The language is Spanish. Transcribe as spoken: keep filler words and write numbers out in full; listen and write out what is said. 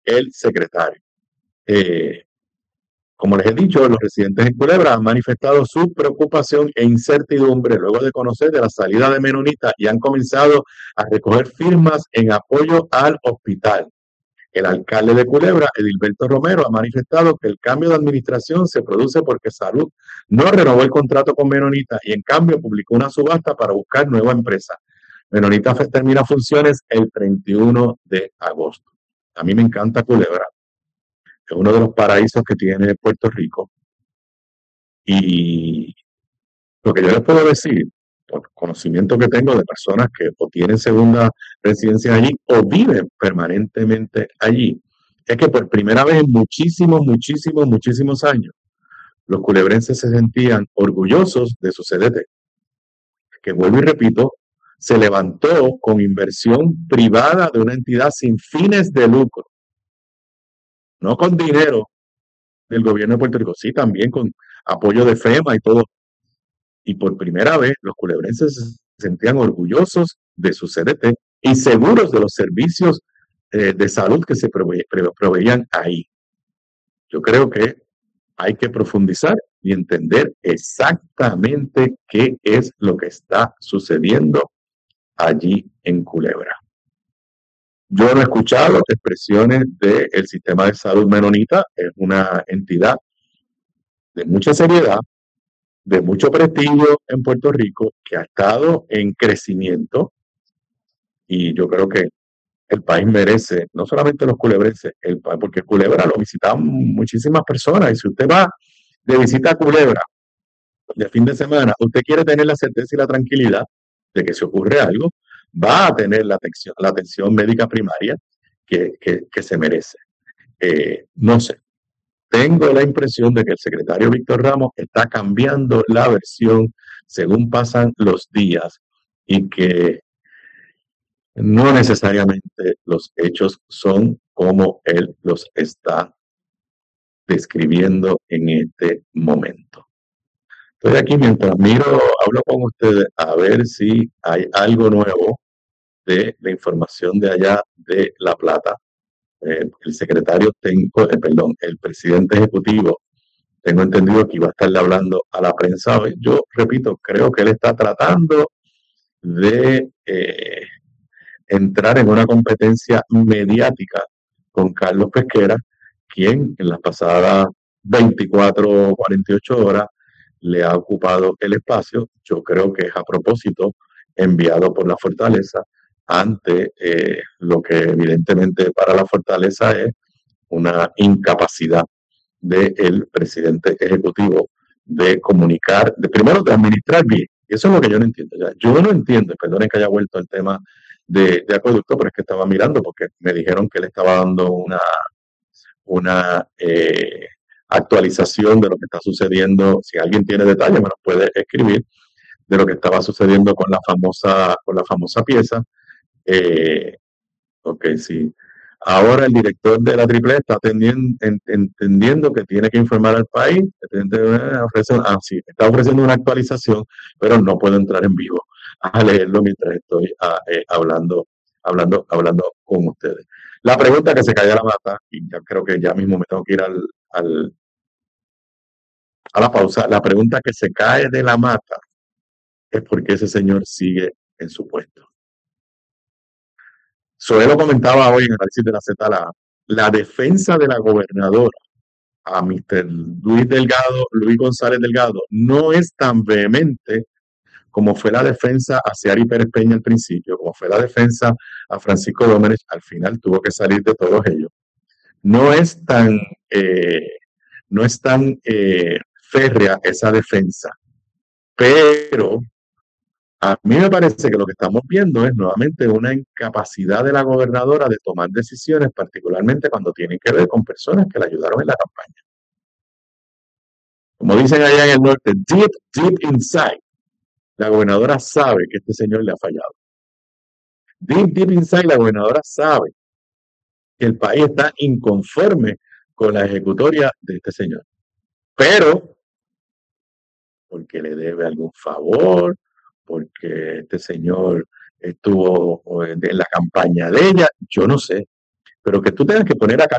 el secretario. Eh, como les he dicho, los residentes en Culebra han manifestado su preocupación e incertidumbre luego de conocer de la salida de Menonita y han comenzado a recoger firmas en apoyo al hospital. El alcalde de Culebra, Edilberto Romero, ha manifestado que el cambio de administración se produce porque Salud no renovó el contrato con Menonita y en cambio publicó una subasta para buscar nueva empresa. Menonita termina funciones el treinta y uno de agosto. A mí me encanta Culebra, es uno de los paraísos que tiene Puerto Rico. Y lo que yo les puedo decir, por conocimiento que tengo de personas que o tienen segunda residencia allí o viven permanentemente allí, es que por primera vez en muchísimos, muchísimos, muchísimos años, los culebrenses se sentían orgullosos de su C D T, que vuelvo y repito, se levantó con inversión privada de una entidad sin fines de lucro, no con dinero del gobierno de Puerto Rico, sí, también con apoyo de FEMA y todo. Y por primera vez los culebrenses se sentían orgullosos de su C D T y seguros de los servicios eh, de salud que se prove proveían ahí. Yo creo que hay que profundizar y entender exactamente qué es lo que está sucediendo allí en Culebra. Yo no he escuchado expresiones del sistema de salud menonita, es una entidad de mucha seriedad, de mucho prestigio en Puerto Rico, que ha estado en crecimiento, y yo creo que el país merece, no solamente los culebrenses, el país, porque Culebra lo visitan muchísimas personas, y si usted va de visita a Culebra de fin de semana, usted quiere tener la certeza y la tranquilidad de que si ocurre algo, va a tener la atención, la atención médica primaria que, que, que se merece. Eh, no sé, tengo la impresión de que el secretario Víctor Ramos está cambiando la versión según pasan los días y que no necesariamente los hechos son como él los está describiendo en este momento. Estoy aquí mientras miro, hablo con ustedes a ver si hay algo nuevo de la información de allá de La Plata. Eh, el secretario, tengo, eh, perdón, el presidente ejecutivo, tengo entendido que iba a estarle hablando a la prensa hoy. Yo repito, creo que él está tratando de eh, entrar en una competencia mediática con Carlos Pesquera, quien en las pasadas veinticuatro o cuarenta y ocho horas le ha ocupado el espacio. Yo creo que es a propósito enviado por la Fortaleza ante eh, lo que evidentemente para la Fortaleza es una incapacidad del presidente ejecutivo de comunicar, de primero de administrar bien. Y eso es lo que yo no entiendo. Ya. Yo no entiendo, perdonen que haya vuelto al tema de, de acueducto, pero es que estaba mirando porque me dijeron que le estaba dando una, una eh, actualización de lo que está sucediendo. Si alguien tiene detalles, me lo puede escribir de lo que estaba sucediendo con la famosa, con la famosa pieza. Eh, ok, sí. Ahora el director de la Triple está atendiendo, entendiendo que tiene que informar al país, ofrece, ah, sí, está ofreciendo una actualización, pero no puedo entrar en vivo a leerlo mientras estoy a, eh, hablando, hablando, hablando con ustedes. La pregunta que se cae a la mata, y ya creo que ya mismo me tengo que ir al, al, a la pausa, la pregunta que se cae de la mata es por qué ese señor sigue en su puesto. Zoé lo comentaba hoy en el análisis de la Z, la, la defensa de la gobernadora a mister Luis Delgado, Luis González Delgado, no es tan vehemente como fue la defensa a Ciary Pérez Peña al principio, como fue la defensa a Francisco Domenech, al final tuvo que salir de todos ellos. No es tan, eh, no es tan eh, férrea esa defensa, pero a mí me parece que lo que estamos viendo es nuevamente una incapacidad de la gobernadora de tomar decisiones, particularmente cuando tienen que ver con personas que la ayudaron en la campaña. Como dicen allá en el norte, deep, deep inside, la gobernadora sabe que este señor le ha fallado. Deep, deep inside, la gobernadora sabe que el país está inconforme con la ejecutoria de este señor. Pero, porque le debe algún favor, porque este señor estuvo en la campaña de ella, yo no sé, pero que tú tengas que poner a